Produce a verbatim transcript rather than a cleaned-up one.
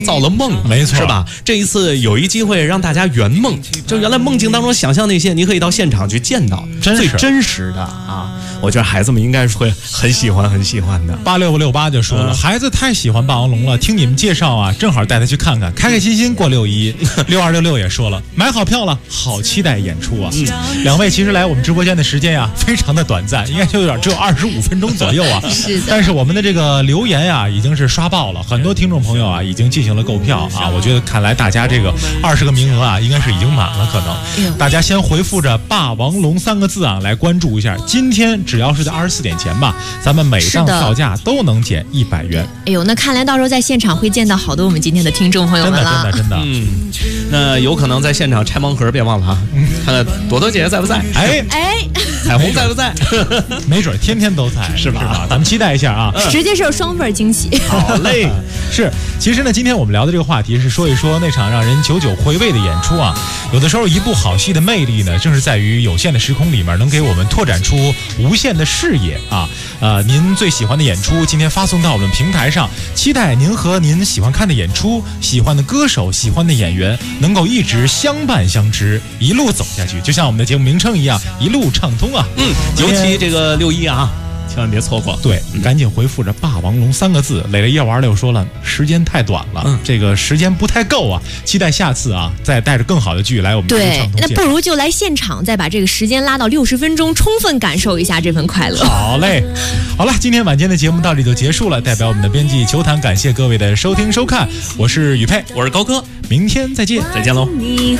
造了梦， 没错， 是吧？这一次有一机会让大家圆梦，就原来梦境当中想象那些，你可以到现场去见到， 真最真实的啊！我觉得孩子们应该是会很喜欢、很喜欢的。 八六六八就说了，嗯、孩子太喜欢霸王龙了，听你们介绍啊，正好带他去看看，开开心心过六一。六二六六也说了，买好票了，好期待演出啊！嗯、两位其实来我们直播间的时间呀、啊，非常的短暂，应该就有点只有二十五分钟左右啊。 是的。 但是我们的这个留言呀、啊，已经是刷爆了，很多听众朋友啊，已经进行了购票啊。我觉得看来大家这个二十个名额啊，应该是已经满了，可能。大家先回复着"霸王龙"三个字啊，来关注一下。今天只要是在二十四点前吧，咱们每张票价都能减一百元。 哎呦，那看来到时候在现场会见到好多我们今天的听众朋友们了。 真的，真的，真的。 嗯，那有可能在现场拆盲盒，别忘了啊，看看朵朵姐姐在不在？ 哎哎， 彩虹在不在？ 没准天天都在， 是吧？ 是吧？咱们期待一下啊， 直接是有双份惊喜。 好嘞， 是。其实呢，今天我们聊的这个话题是说一说那场让人久久回味的演出啊。有的时候，一部好戏的魅力呢，正是在于有限的时空里面能给我们拓展出无限的视野啊。呃，您最喜欢的演出，今天发送到我们平台上，期待您和您喜欢看的演出、喜欢的歌手、喜欢的演员，能够一直相伴相知，一路走下去，就像我们的节目名称一样，一路畅通啊。 嗯，尤其这个六一啊。千万别错过， 对，嗯、赶紧回复着"霸王龙"三个字。磊磊夜玩六说了，时间太短了，嗯、这个时间不太够啊，期待下次啊，再带着更好的剧来我们对，那不如就来现场，再把这个时间拉到六十分钟，充分感受一下这份快乐。 好嘞，好了，今天晚间的节目到这里就结束了，代表我们的编辑球坛感谢各位的收听收看，我是宇佩， 我是高哥， 明天再见， 再见喽。